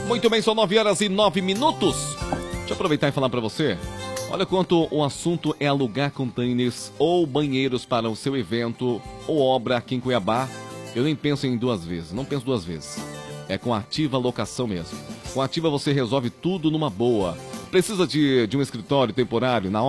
Muito bem, são 9h09. Deixa eu aproveitar e falar para você. Olha quanto o assunto é alugar containers ou banheiros para o seu evento ou obra aqui em Cuiabá. Eu nem penso em duas vezes, não penso duas vezes. É com a Ativa Locação mesmo. Com a Ativa você resolve tudo numa boa. Precisa de um escritório temporário na